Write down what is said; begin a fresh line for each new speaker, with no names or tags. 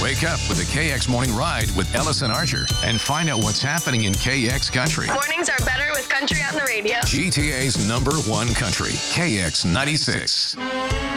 Wake up with the KX Morning Ride with Ellison Archer and find out what's happening in KX Country.
Mornings are better with country on the radio.
GTA's #1 country, KX 96.